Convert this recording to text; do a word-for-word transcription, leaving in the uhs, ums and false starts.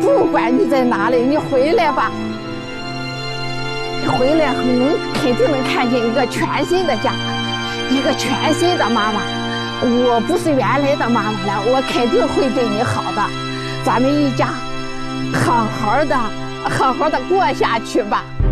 不管你在哪里，你回来吧。你回来后，能肯定能看见一个全新的家，一个全新的妈妈。我不是原来的妈妈了，我肯定会对你好的。咱们一家好好的，好好的过下去吧。